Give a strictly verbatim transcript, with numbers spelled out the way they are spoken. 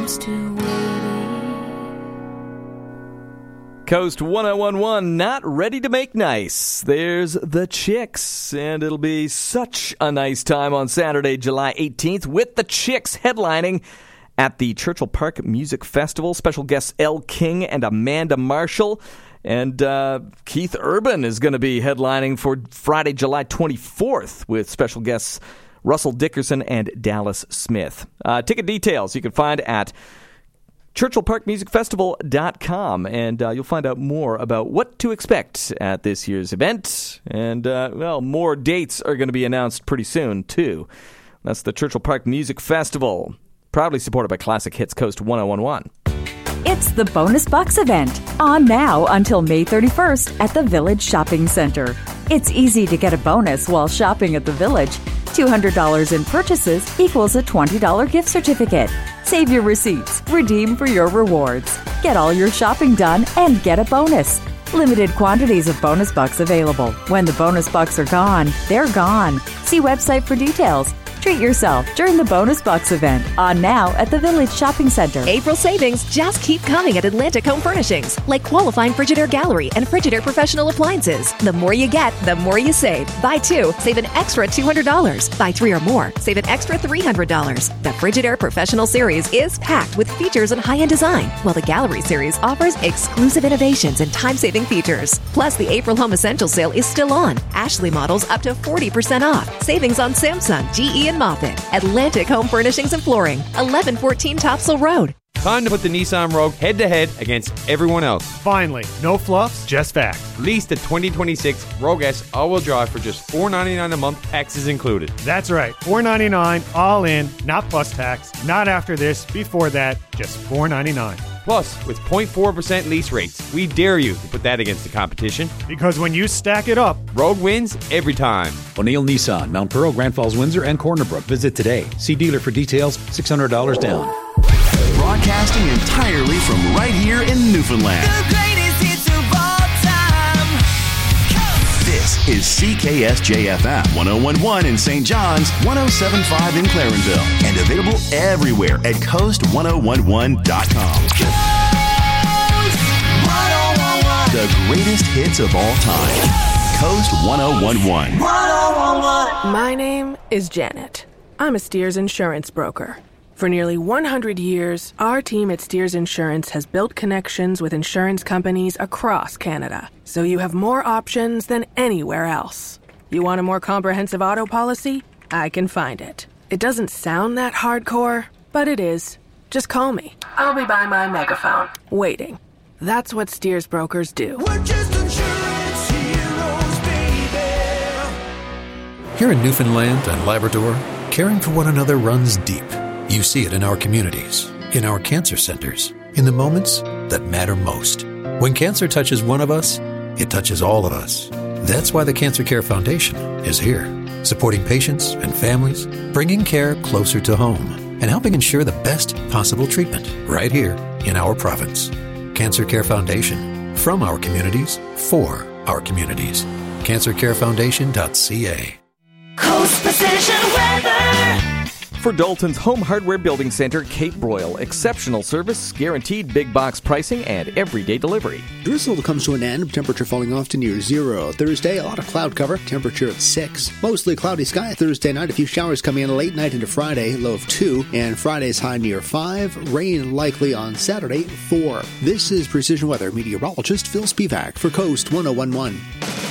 used to waiting. Coast one oh one point one, not ready to make nice. There's the Chicks, and it'll be such a nice time on Saturday, July eighteenth, with the Chicks headlining at the Churchill Park Music Festival. Special guests Elle King and Amanda Marshall. And uh, Keith Urban is going to be headlining for Friday, July twenty-fourth, with special guests Russell Dickerson and Dallas Smith. Uh, ticket details you can find at Churchill Park Music Festival dot com, and uh, you'll find out more about what to expect at this year's event. And, uh, well, more dates are going to be announced pretty soon, too. That's the Churchill Park Music Festival, proudly supported by Classic Hits Coast one oh one point one. It's the Bonus Bucks event, on now until May thirty-first at the Village Shopping Center. It's easy to get a bonus while shopping at the Village. two hundred dollars in purchases equals a twenty dollars gift certificate. Save your receipts, redeem for your rewards. Get all your shopping done and get a bonus. Limited quantities of Bonus Bucks available. When the Bonus Bucks are gone, they're gone. See website for details. Treat yourself during the Bonus Bucks event, on now at the Village Shopping Center. April savings just keep coming at Atlantic Home Furnishings, like qualifying Frigidaire Gallery and Frigidaire Professional Appliances. The more you get, the more you save. Buy two, save an extra two hundred dollars. Buy three or more, save an extra three hundred dollars. The Frigidaire Professional Series is packed with features and high-end design, while the Gallery Series offers exclusive innovations and time-saving features. Plus, the April Home Essentials sale is still on. Ashley models up to forty percent off. Savings on Samsung, G E, and Moffett. Atlantic Home Furnishings and Flooring, eleven fourteen Topsail Road. Time to put the Nissan Rogue head-to-head against everyone else. Finally, no fluffs, just facts. Lease the twenty twenty-six Rogue S all-wheel drive for just four hundred ninety-nine dollars a month, taxes included. That's right, four hundred ninety-nine dollars all in, not plus tax, not after this, before that, just four hundred ninety-nine dollars. Plus, with zero point four percent lease rates, we dare you to put that against the competition. Because when you stack it up, Rogue wins every time. O'Neill Nissan, Mount Pearl, Grand Falls, Windsor, and Corner Brook. Visit today. See dealer for details, six hundred dollars down. Broadcasting entirely from right here in Newfoundland. The greatest hits of all time. This is C K S J F M one oh one point one in Saint John's, one oh seven point five in Clarenville, and available everywhere at coast one oh one one dot com. Coast one oh one one. The greatest hits of all time. Coast one oh one one. one oh one one. My name is Janet. I'm a Steers insurance broker. For nearly one hundred years, our team at Steers Insurance has built connections with insurance companies across Canada, so you have more options than anywhere else. You want a more comprehensive auto policy? I can find it. It doesn't sound that hardcore, but it is. Just call me. I'll be by my megaphone, waiting. That's what Steers brokers do. We're just insurance heroes, baby. Here in Newfoundland and Labrador, caring for one another runs deep. You see it in our communities, in our cancer centers, in the moments that matter most. When cancer touches one of us, it touches all of us. That's why the Cancer Care Foundation is here, supporting patients and families, bringing care closer to home, and helping ensure the best possible treatment right here in our province. Cancer Care Foundation, from our communities, for our communities. cancer care foundation dot c a. Coast Precision Weather. For Dalton's Home Hardware Building Center, Cape Broyle. Exceptional service, guaranteed big box pricing, and everyday delivery. Drizzle comes to an end, temperature falling off to near zero. Thursday, a lot of cloud cover, temperature at six. Mostly cloudy sky Thursday night, a few showers coming in late night into Friday, low of two. And Friday's high near five. Rain likely on Saturday, four. This is Precision Weather meteorologist Phil Spivak for Coast one oh one point one.